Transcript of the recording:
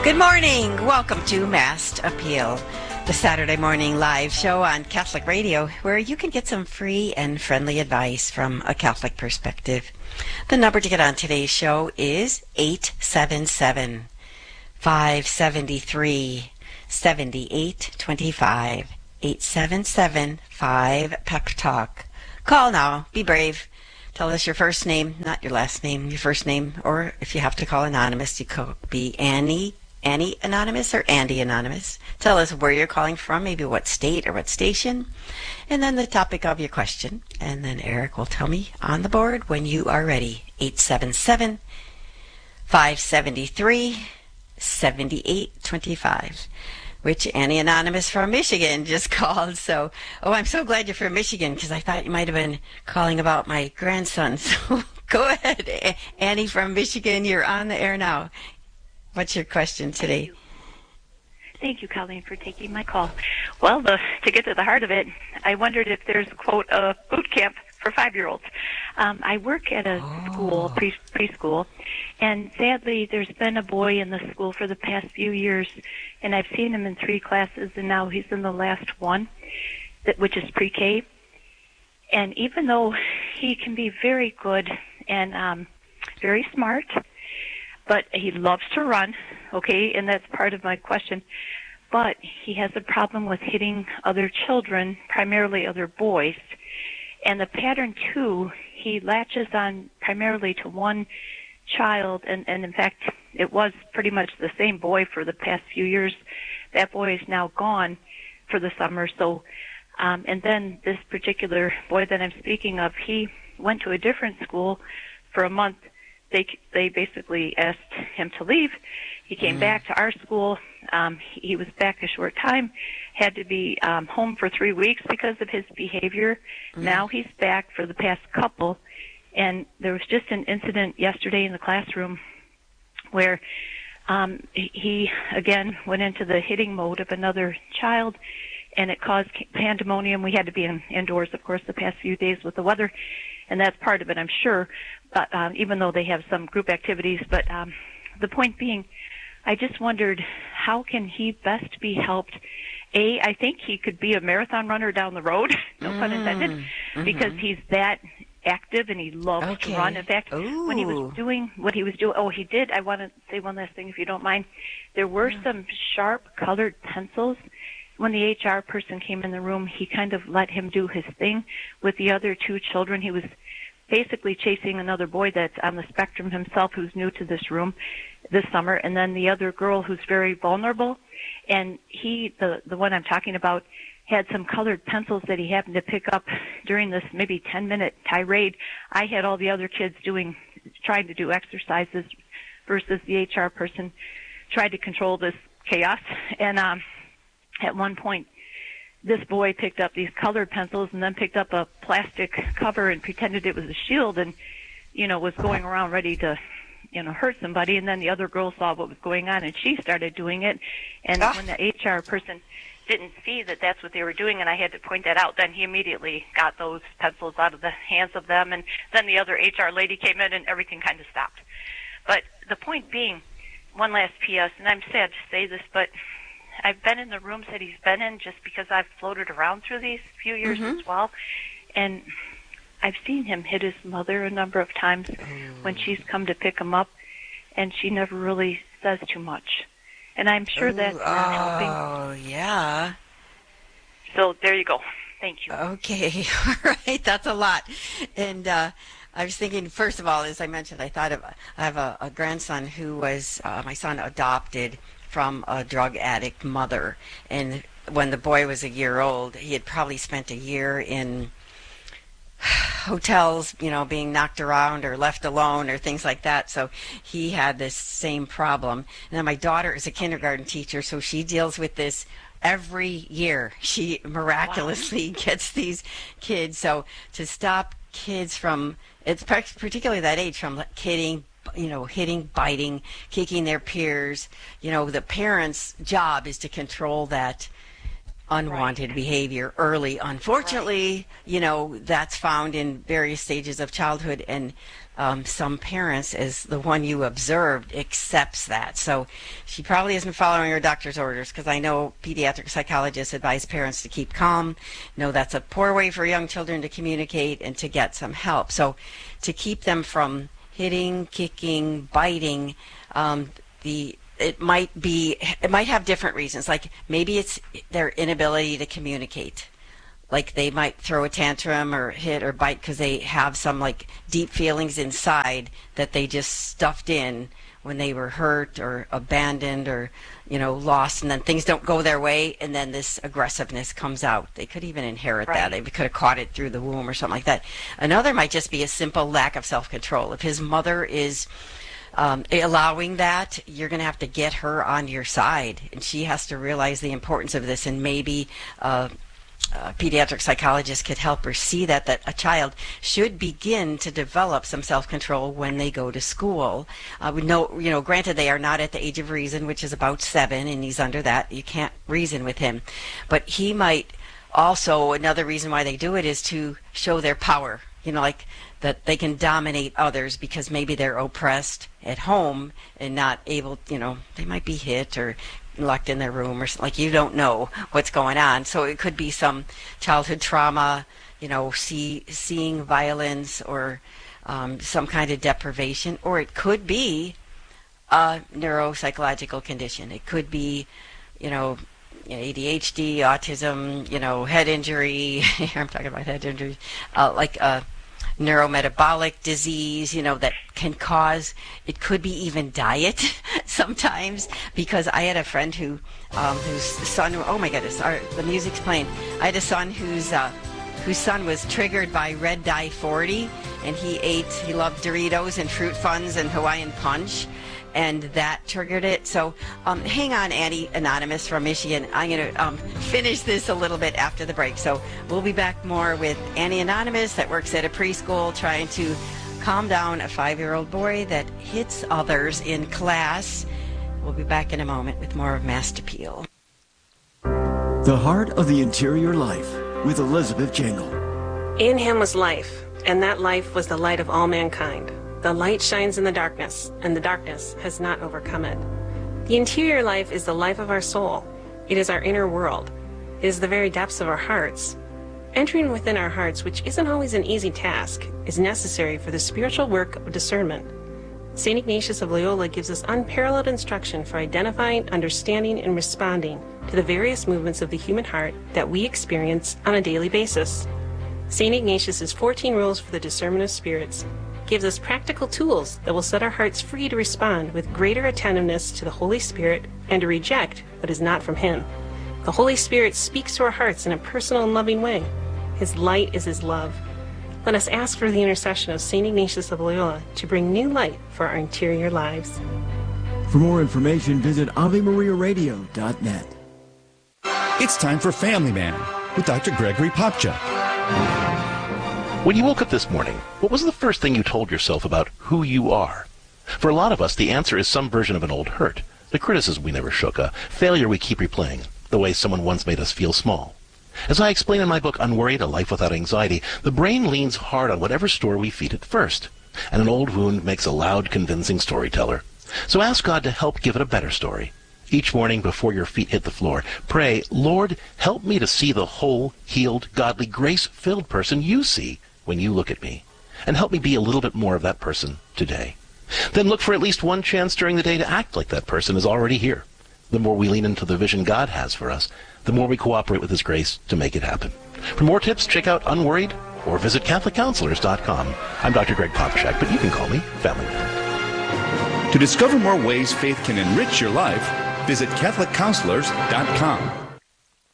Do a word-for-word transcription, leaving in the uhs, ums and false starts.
Good morning. Welcome to Mast Appeal, the Saturday morning live show on Catholic Radio, where you can get some free and friendly advice from a Catholic perspective. The number to get on today's show is eight seven seven, five seven three, seven eight two five. eight seven seven, five, P E C Talk. Call now. Be brave. Tell us your first name, not your last name, your first name, or if you have to call anonymous, you could be Annie, Annie Anonymous or Andy Anonymous. Tell us where you're calling from, maybe what state or what station, and then the topic of your question. And then Eric will tell me on the board when you are ready. eight seven seven, five seven three, seven eight two five. Which Annie Anonymous from Michigan just called. So, oh, I'm so glad you're from Michigan, because I thought you might have been calling about my grandson. So go ahead, Annie from Michigan. You're on the air now. What's your question today? Thank you, Thank you Colleen, for taking my call. Well, the, to get to the heart of it, I wondered if there's, quote, a boot camp for five-year-olds. Um, I work at a oh. school, pre- preschool, and sadly there's been a boy in the school for the past few years, and I've seen him in three classes, and now he's in the last one, that, which is pre-K. And even though he can be very good and um, very smart, but he loves to run, okay, and that's part of my question. But he has a problem with hitting other children, primarily other boys. And the pattern, too, he latches on primarily to one child, and, and in fact, it was pretty much the same boy for the past few years. That boy is now gone for the summer. So, um, and then this particular boy that I'm speaking of, he went to a different school for a month. They they basically asked him to leave. He came mm. back to our school. Um, he, he was back a short time, had to be um, home for three weeks because of his behavior. Mm. Now he's back for the past couple, and there was just an incident yesterday in the classroom where um, he, again, went into the hitting mode of another child, and it caused pandemonium. We had to be in, indoors, of course, the past few days with the weather, and that's part of it, I'm sure, but um, even though they have some group activities. But um, the point being, I just wondered, how can he best be helped? A, I think he could be a marathon runner down the road, no mm, pun intended, mm-hmm. because he's that active and he loves okay. to run. In fact, Ooh. when he was doing what he was doing, oh, he did, I want to say one last thing if you don't mind. There were yeah. some sharp colored pencils. When the H R person came in the room, he kind of let him do his thing with the other two children. He was basically chasing another boy that's on the spectrum himself, who's new to this room this summer, and then the other girl who's very vulnerable. And he, the the one I'm talking about, had some colored pencils that he happened to pick up during this maybe ten-minute tirade. I had all the other kids doing, trying to do exercises, versus the H R person tried to control this chaos. And um, at one point, this boy picked up these colored pencils and then picked up a plastic cover and pretended it was a shield and, you know, was going around ready to, you know, hurt somebody. And then the other girl saw what was going on and she started doing it. And ah. when the H R person didn't see that that's what they were doing, and I had to point that out, then he immediately got those pencils out of the hands of them. And then the other H R lady came in and everything kind of stopped. But the point being, one last P S, and I'm sad to say this, but I've been in the rooms that he's been in just because I've floated around through these few years mm-hmm. as well. And I've seen him hit his mother a number of times mm. when she's come to pick him up, and she never really says too much. And I'm sure Ooh, that's not helping. Oh, yeah. So there you go. Thank you. Okay. All right. That's a lot. And uh, I was thinking, first of all, as I mentioned, I thought of, I have a, a grandson who was, uh, my son adopted from a drug addict mother. And when the boy was a year old, he had probably spent a year in hotels, you know, being knocked around or left alone or things like that. So he had this same problem. And then my daughter is a kindergarten teacher, so she deals with this every year. She miraculously wow. gets these kids. So to stop kids from, it's particularly that age, from kidding, you know, hitting, biting, kicking their peers, you know, the parents' job is to control that unwanted right. behavior early. Unfortunately, right. you know, that's found in various stages of childhood, and um, some parents, as the one you observed, accepts that. So she probably isn't following her doctor's orders, because I know pediatric psychologists advise parents to keep calm, know that's a poor way for young children to communicate, and to get some help. So to keep them from hitting, kicking, biting, um, the it might be, it might have different reasons. Like maybe it's their inability to communicate. Like they might throw a tantrum or hit or bite because they have some like deep feelings inside that they just stuffed in when they were hurt or abandoned or, you know, lost, and then things don't go their way, and then this aggressiveness comes out. They could even inherit Right. that. They could have caught it through the womb or something like that. Another might just be a simple lack of self-control. If his mother is Um, allowing that, you're going to have to get her on your side, and she has to realize the importance of this, and maybe uh, a pediatric psychologist could help her see that that a child should begin to develop some self-control when they go to school. Uh, we know, you know, granted they are not at the age of reason, which is about seven, and he's under that. You can't reason with him, but he might also, another reason why they do it is to show their power. You know, like that they can dominate others because maybe they're oppressed at home and not able, you know, they might be hit or locked in their room or something. Like, you don't know what's going on. So it could be some childhood trauma, you know, see, seeing violence or um, some kind of deprivation, or it could be a neuropsychological condition. It could be, you know, A D H D, autism, you know, head injury. I'm talking about head injury, uh, like a neurometabolic disease, you know, that can cause, it could be even diet sometimes, because I had a friend who, um, whose son, oh my goodness, our, the music's playing. I had a son whose, uh, whose son was triggered by Red Dye forty, and he ate, he loved Doritos and Fruit Funds and Hawaiian Punch, and that triggered it. So um, hang on, Annie Anonymous from Michigan. I'm going to um, finish this a little bit after the break. So we'll be back more with Annie Anonymous that works at a preschool trying to calm down a five-year-old boy that hits others in class. We'll be back in a moment with more of Masked Appeal. The Heart of the Interior Life with Elizabeth Jingle. In him was life, and that life was the light of all mankind. The light shines in the darkness, and the darkness has not overcome it. The interior life is the life of our soul. It is our inner world. It is the very depths of our hearts. Entering within our hearts, which isn't always an easy task, is necessary for the spiritual work of discernment. Saint Ignatius of Loyola gives us unparalleled instruction for identifying, understanding, and responding to the various movements of the human heart that we experience on a daily basis. Saint Ignatius's fourteen rules for the discernment of spirits gives us practical tools that will set our hearts free to respond with greater attentiveness to the Holy Spirit and to reject what is not from Him. The Holy Spirit speaks to our hearts in a personal and loving way. His light is His love. Let us ask for the intercession of Saint Ignatius of Loyola to bring new light for our interior lives. For more information, visit Ave Maria Radio dot net. It's time for Family Man with Doctor Gregory Popchak. When you woke up this morning, what was the first thing you told yourself about who you are? For a lot of us, the answer is some version of an old hurt, the criticism we never shook, a failure we keep replaying, the way someone once made us feel small. As I explain in my book, Unworried, A Life Without Anxiety, the brain leans hard on whatever story we feed it first, and an old wound makes a loud, convincing storyteller. So ask God to help give it a better story. Each morning before your feet hit the floor, pray, Lord, help me to see the whole, healed, godly, grace-filled person you see when you look at me, and help me be a little bit more of that person today. Then look for at least one chance during the day to act like that person is already here. The more we lean into the vision God has for us, the more we cooperate with His grace to make it happen. For more tips, check out Unworried or visit Catholic Counselors dot com. I'm Doctor Greg Popchak, but you can call me Family Man. To discover more ways faith can enrich your life, visit Catholic Counselors dot com.